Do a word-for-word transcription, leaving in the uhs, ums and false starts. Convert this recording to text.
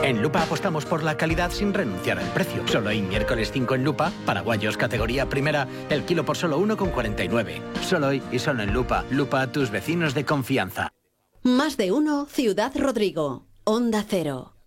En Lupa apostamos por la calidad sin renunciar al precio. Solo hay miércoles cinco en Lupa, paraguayos categoría primera, el kilo por solo uno con cuarenta y nueve. Solo hoy y solo en Lupa. Lupa, tus vecinos de confianza. Más de uno, Ciudad Rodrigo. Onda Cero.